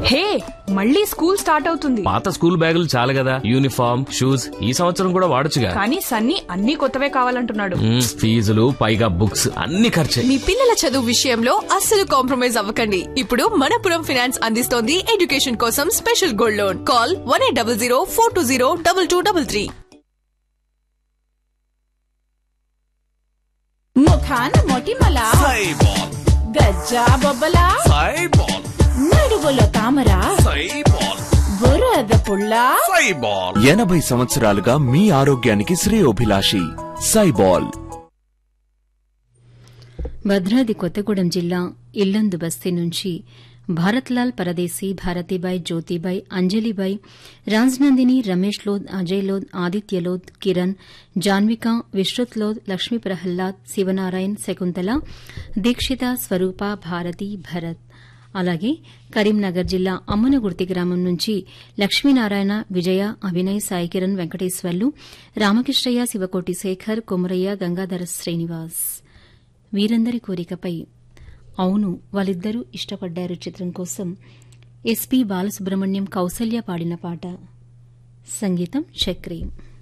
హే, మళ్ళీ school start అవుతుంది. పాత స్కూల్ బ్యాగులు చాలు కదా, యూనిఫామ్ షూస్ ఈ సంవత్సరం కూడా వాడొచ్చుగా. కానీ సన్నీ అన్ని కొత్తవే కావాలంటున్నాడు. ఫీజులు పైగా బుక్స్ అన్ని ఖర్చే. మీ పిల్లల చదువు విషయంలో అస్సలు కాంప్రమైజ్ అవ్వకండి. ఇప్పుడు మనపురం ఫైనాన్స్ అందిస్తోంది ఎడ్యుకేషన్ కోసం స్పెషల్ గోల్డ్ లోన్. కాల్ 1800 420 2233. ముఖాన మొటిమల సైబాల్, గజ్జా బొబ్బల సైబాల్, నడువులో తామర సైబాల్, బురద పుల్ల సైబాల్. 80 సంవత్సరాలుగా మీ ఆరోగ్యానికి శ్రేయోభిలాషి సైబాల్. భద్రాద్రి కొత్తగూడెం జిల్లా ఇల్లందు బస్తీ నుంచి భారత్లాల్ పరదేశీ, భారతీబాయ్, జ్యోతిబాయ్, అంజలిబాయ్, రాజ్నందిని, రమేష్ లోద్, అజయ్ లోద్, ఆదిత్య లోద్, కిరణ్, జాన్విక, విశ్రుత్ లోద్, లక్ష్మీ ప్రహ్లాద్, శివనారాయణ్, శకుంతల, దీక్షిత, స్వరూప, భారతి, భరత్. అలాగే కరీంనగర్ జిల్లా అమ్మనగుర్తి గ్రామం నుంచి లక్ష్మీనారాయణ, విజయ, అభినయ్, సాయికిరణ్, వెంకటేశ్వర్లు, రామకృష్ణయ్య, శివకోటి శేఖర్, కొమరయ్య, గంగాధర శ్రీనివాస్. వీరందరి కోరికపై అవును వాళ్ళిద్దరూ ఇష్టపడ్డారు చిత్రం కోసం ఎస్పీ బాలసుబ్రహ్మణ్యం, కౌసల్య పాడిన పాట. సంగీతం చక్రి.